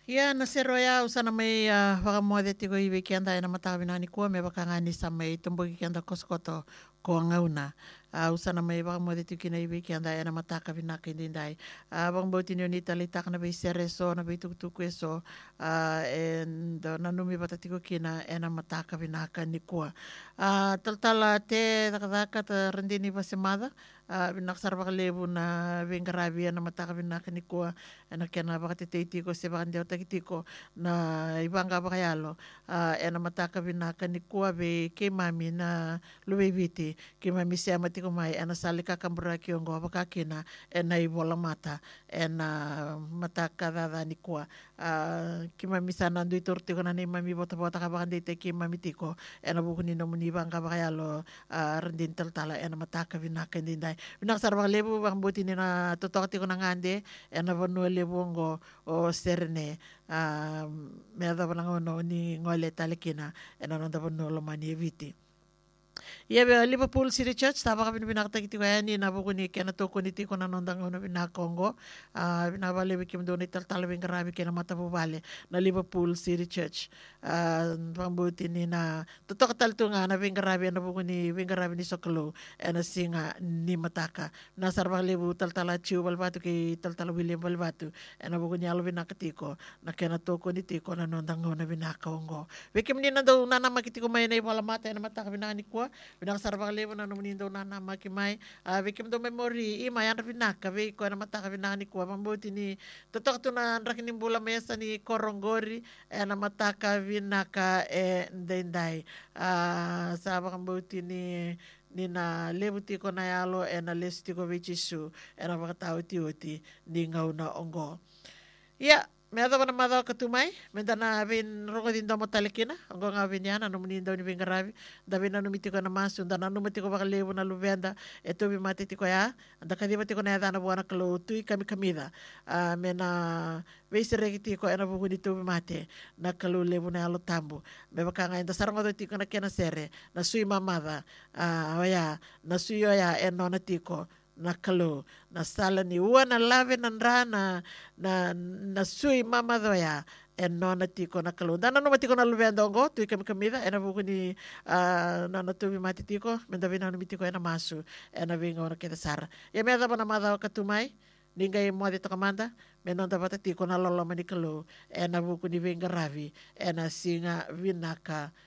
Ia na seroia usana mai whakamoade tiko iwe ki anda e na matawina ni kua me wakangani sa mai tumbuki ki anda koskoto ko ngauna. Usana mai whakamoade tiko na iwe ki anda e na mataka vinaka indindai. Whakambauti ni oni tali taka na bei sere so na bei tukutuku e so and na numi wata tiko kina e na mataka vinaka ni kua. Taltala te takadaka ta rendini vasemada. Vinak sarva lebu na vingaravi na mataka vinaka ni kua na kena wakatete ko se wakandeo takitiko na ibanga wakayalo na mataka vinaka ni kua ve ke mami na luweviti ke mami se amatiko mai na salika kambura kiongo wakakina na ibola mata na mataka dada ni kua ke mami sana ndu itortiko na ni mami bota ka wakandete ke mami tiko na bukuni no muni ibanga wakayalo rendin taltala na mataka vinaka ndindai vinak sarva lebu wakambuti ni na totokati ko na ngande na vanua lebongo o serne me ada vananga no ni ngole talekina na nanda vanua lo mani eviti. Ia Liverpool City Church taba kami binakta kiti kaya ni nabuko ni kena toko ni tiko na nondang ono binakongo binabale bikim do ni taltala bingarabi kena mata bubale na Liverpool City Church pambuti ni na totok taltunga na bingarabi na buko ni bingarabi ni Sokolo na singa ni mataka na sarva lebu taltala chiu balbatu ki taltala William balbatu na buko ni alo binakatiko na kena toko ni tiko na nondang ono binakongo bikim ni na do nana makitiko may na ibala mata na mataka binani kwa binang sarva levo na numunindo na makimay bikim do memory ima yan vinaka vi ko na mataka vinani ko mambuti ni totok to na rakinim bula mesa ni korongori na mataka vinaka ndendai sa makambuti ni na lebuti ko na yalo na lesti ko vichisu na makatao tiuti ni ngauna ongo ya me ada bana mada katumai me dana vin rongo din domo talekina ongo nga vin yana no munindo ni vingaravi da vin no mitiko na masu dana no mitiko bakalevo na luvenda eto bi mate tiko ya anda kadiba tiko na dana buana kalo tui kami kamida me na veisere tiko ena buku ni tubi mate na kalo levo na alo tambo me bakanga inda sarango do tiko na kena sere na sui mamada oya na sui oya eno na tiko na kalo na sala ni ua na lave na rana na sui mama doya no na tiko na kalo dana no matiko na luvenda ongo tui kami kamida na buku ni na tubi mati tiko menda vina no mitiko na masu na vinga ona keda sara ya me ada bana mada katumai ninga i moade tokamanda me non dapat tiko na lolo manikalo na buku ni vinga ravi na singa vinaka